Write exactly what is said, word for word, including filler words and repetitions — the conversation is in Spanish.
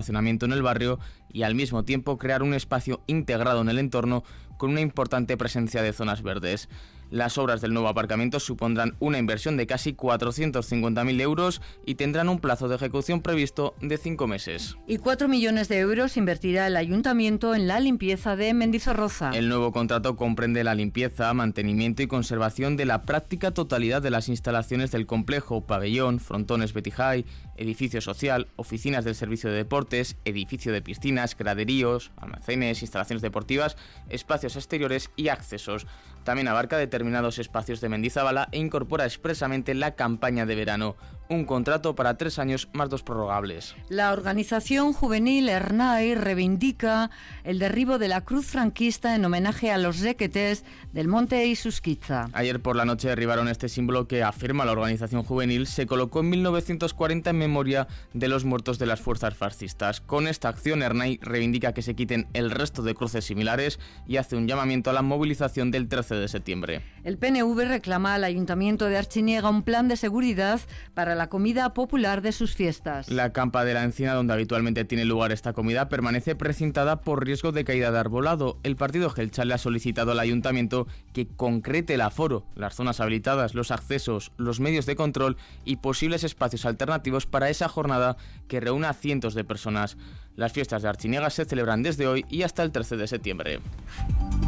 estacionamiento en el barrio y al mismo tiempo crear un espacio integrado en el entorno con una importante presencia de zonas verdes. Las obras del nuevo aparcamiento supondrán una inversión de casi cuatrocientos cincuenta mil euros y tendrán un plazo de ejecución previsto de cinco meses. Y cuatro millones de euros invertirá el ayuntamiento en la limpieza de Mendizorroza. El nuevo contrato comprende la limpieza, mantenimiento y conservación de la práctica totalidad de las instalaciones del complejo, pabellón, frontones Betty High, edificio social, oficinas del servicio de deportes, edificio de piscinas, graderíos, almacenes, instalaciones deportivas, espacios exteriores y accesos. También abarca determinados espacios de Mendizabala e incorpora expresamente la campaña de verano. Un contrato para tres años más dos prorrogables. La organización juvenil Ernai reivindica el derribo de la cruz franquista en homenaje a los requetés del Monte Isusquiza. Ayer por la noche derribaron este símbolo que, afirma la organización juvenil, se colocó en mil novecientos cuarenta en memoria de los muertos de las fuerzas fascistas. Con esta acción, Ernai reivindica que se quiten el resto de cruces similares y hace un llamamiento a la movilización del trece de septiembre. El P N V reclama al Ayuntamiento de Artziniega un plan de seguridad para la comida popular de sus fiestas. La campa de la Encina, donde habitualmente tiene lugar esta comida, permanece precintada por riesgo de caída de arbolado. El partido Geltzale ha solicitado al Ayuntamiento que concrete el aforo, las zonas habilitadas, los accesos, los medios de control y posibles espacios alternativos para esa jornada que reúna a cientos de personas. Las fiestas de Artziniega se celebran desde hoy y hasta el trece de septiembre.